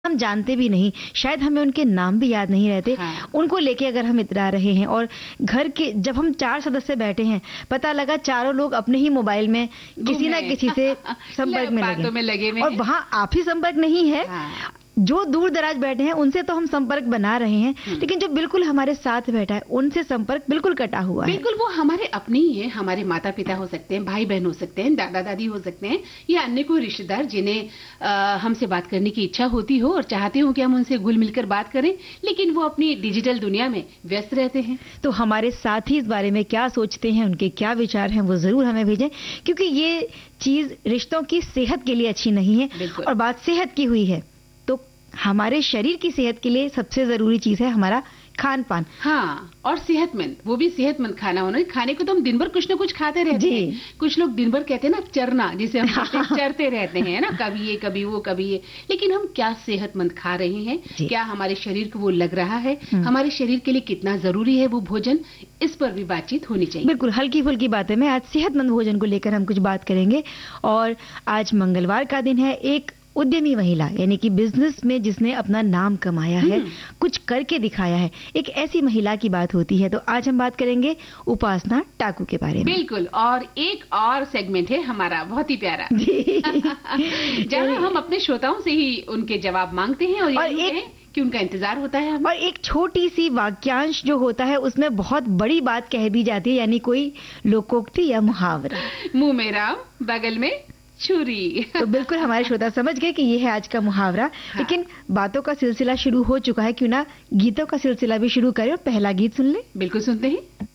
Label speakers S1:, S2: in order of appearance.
S1: हम जानते भी नहीं, शायद हमें उनके नाम भी याद नहीं रहते।
S2: हाँ।
S1: उनको लेके अगर हम इतरा रहे हैं और घर के जब हम 4 सदस्य बैठे हैं, पता लगा चारों लोग अपने ही मोबाइल में किसी ना किसी से संपर्क में
S2: लगे हुए
S1: और वहाँ आप ही संपर्क नहीं है।
S2: हाँ।
S1: जो दूर दराज बैठे हैं उनसे तो हम संपर्क बना रहे हैं, लेकिन जो बिल्कुल हमारे साथ बैठा है उनसे संपर्क बिल्कुल कटा हुआ है।
S2: बिल्कुल, वो हमारे अपने ही है, हमारे माता पिता हो सकते हैं, भाई बहन हो सकते हैं, दादा दादी हो सकते हैं, या अन्य कोई रिश्तेदार जिन्हें हमसे बात करने की इच्छा होती हो और चाहते हो कि हम उनसे घुल मिलकर बात करें, लेकिन वो अपनी डिजिटल दुनिया में व्यस्त रहते हैं।
S1: तो हमारे साथी इस बारे में क्या सोचते हैं, उनके क्या विचार हैं, वो जरूर हमें भेजें, क्योंकि ये चीज रिश्तों की सेहत के लिए अच्छी नहीं है। और बात सेहत की हुई है तो हमारे शरीर की सेहत के लिए सबसे जरूरी चीज है हमारा खान पान।
S2: हाँ, और सेहतमंद, वो भी सेहतमंद खाना होना। खाने को तो हम दिन भर कुछ ना कुछ खाते रहते हैं। कुछ लोग दिन भर कहते हैं ना चरना, जिसे हम कहते हैं, चरते रहते हैं ना, कभी ये कभी वो कभी ये, लेकिन हम क्या सेहतमंद खा रहे हैं, क्या हमारे शरीर को वो लग रहा है, हमारे शरीर के लिए कितना जरूरी है वो भोजन, इस पर भी बातचीत होनी चाहिए।
S1: बिल्कुल, हल्की फुल्की बातें में आज सेहतमंद भोजन को लेकर हम कुछ बात करेंगे। और आज मंगलवार का दिन है। एक उद्यमी महिला, यानी कि बिजनेस में जिसने अपना नाम कमाया है, कुछ करके दिखाया है, एक ऐसी महिला की बात होती है। तो आज हम बात करेंगे उपासना टाकू के बारे में।
S2: बिल्कुल, और एक और सेगमेंट है हमारा बहुत ही प्यारा, जहाँ हम अपने श्रोताओं से ही उनके जवाब मांगते हैं और एक कि उनका इंतजार होता है हमें।
S1: और एक छोटी सी वाक्यांश जो होता है उसमें बहुत बड़ी बात कह दी जाती है, यानी कोई लोकोक्ति या मुहावरा।
S2: मुंह में राम, बगल में छुरी।
S1: तो बिल्कुल हमारे श्रोता समझ गए कि ये है आज का मुहावरा। हाँ। लेकिन बातों का सिलसिला शुरू हो चुका है, क्यों ना गीतों का सिलसिला भी शुरू करें और पहला गीत सुन ले।
S2: बिल्कुल सुनते हैं।